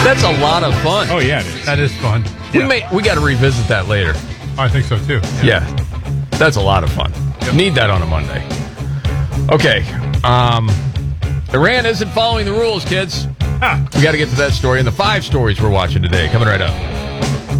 That's a lot of fun. Oh, yeah, it is. That is fun. We got to revisit that later. I think so, too. Yeah. That's a lot of fun. Need that on a Monday. Okay. Iran isn't following the rules, kids. We got to get to that story and the 5 stories we're watching today. Coming right up.